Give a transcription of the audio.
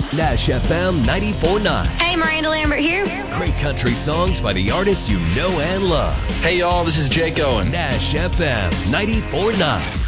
Nash FM 94.9. Hey, Miranda Lambert here. Great country songs by the artists you know and love. Hey, y'all, this is Jake Owen. Nash FM 94.9.